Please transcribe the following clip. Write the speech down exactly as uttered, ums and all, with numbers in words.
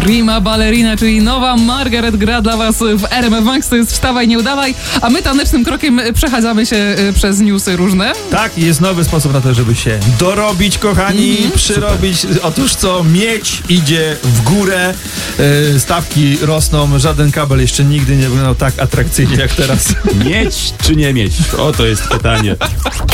Prima Ballerina, czyli nowa Margaret gra dla was w R M F Max. To jest Wstawaj, nie udawaj, a my tanecznym krokiem przechadzamy się przez newsy różne. Tak, jest nowy sposób na to, żeby się dorobić, kochani, mm-hmm. przyrobić. Super. Otóż co, miedź idzie w górę, yy, stawki rosną, żaden kabel jeszcze nigdy nie wyglądał tak atrakcyjnie jak teraz. Mieć czy nie mieć? O, to jest pytanie.